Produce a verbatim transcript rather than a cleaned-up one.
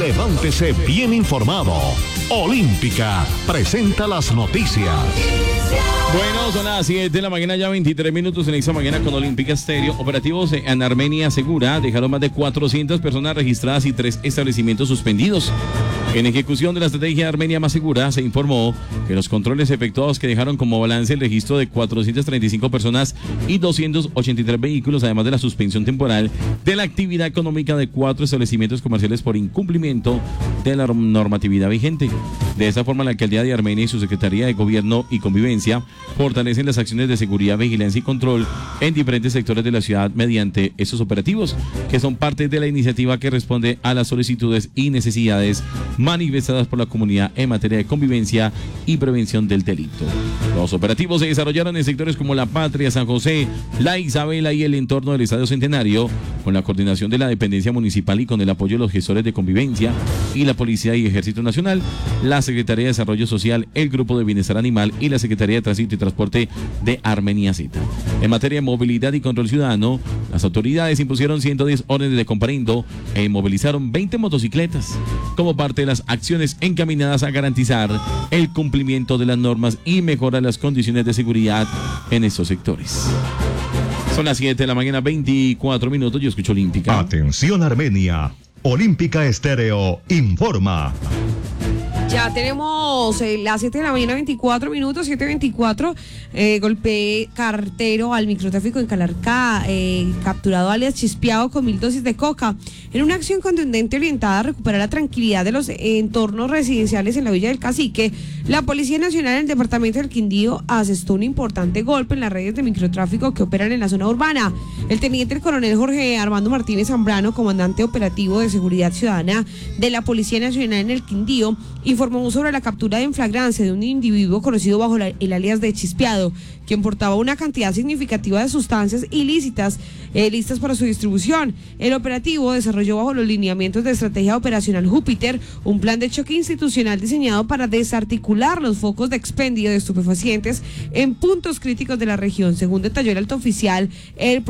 Levántese bien informado. Olímpica presenta las noticias. Bueno, son las siete de la mañana, ya veintitrés minutos en esta mañana con Olímpica Estéreo. Operativos en Armenia Segura dejaron más de cuatrocientas personas registradas y tres establecimientos suspendidos. En ejecución de la estrategia de Armenia Más Segura, se informó que los controles efectuados que dejaron como balance el registro de cuatrocientas treinta y cinco personas y doscientos ochenta y tres vehículos, además de la suspensión temporal de la actividad económica de cuatro establecimientos comerciales por incumplimiento de la normatividad vigente. De esta forma, la Alcaldía de Armenia y su Secretaría de Gobierno y Convivencia fortalecen las acciones de seguridad, vigilancia y control en diferentes sectores de la ciudad mediante estos operativos, que son parte de la iniciativa que responde a las solicitudes y necesidades manifestadas por la comunidad en materia de convivencia y prevención del delito. Los operativos se desarrollaron en sectores como La Patria, San José, La Isabela y el entorno del Estadio Centenario, con la coordinación de la dependencia municipal y con el apoyo de los gestores de convivencia y la Policía y Ejército Nacional, la Secretaría de Desarrollo Social, el Grupo de Bienestar Animal y la Secretaría de Tránsito y Transporte de Armenia Z. En materia de movilidad y control ciudadano, las autoridades impusieron ciento diez órdenes de comparendo e inmovilizaron veinte motocicletas como parte de las acciones encaminadas a garantizar el cumplimiento de las normas y mejorar las condiciones de seguridad en estos sectores. Son las siete de la mañana, veinticuatro minutos. Yo escucho Olímpica. Atención Armenia. Olímpica Estéreo informa. Ya tenemos eh, las siete de la mañana, veinticuatro minutos, siete veinticuatro. Eh, golpe cartero al microtráfico en Calarcá, eh, capturado alias Chispeado con mil dosis de coca. En una acción contundente orientada a recuperar la tranquilidad de los entornos residenciales en la Villa del Cacique, la Policía Nacional del Departamento del Quindío asestó un importante golpe en las redes de microtráfico que operan en la zona urbana. El teniente el coronel Jorge Armando Martínez Zambrano, comandante operativo de seguridad ciudadana de la Policía Nacional en el Quindío, informó sobre la captura en flagrancia de un individuo conocido bajo la, el alias de Chispeado, quien portaba una cantidad significativa de sustancias ilícitas eh, listas para su distribución. El operativo desarrolló bajo los lineamientos de estrategia operacional Júpiter un plan de choque institucional diseñado para desarticular los focos de expendio de estupefacientes en puntos críticos de la región. Según detalló el alto oficial, el